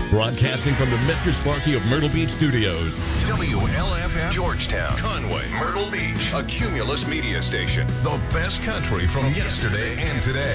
Broadcasting from the Mr. Sparky of Myrtle Beach Studios. WLFM Georgetown, Conway, Myrtle Beach, a Cumulus media station. The best country from yesterday and today.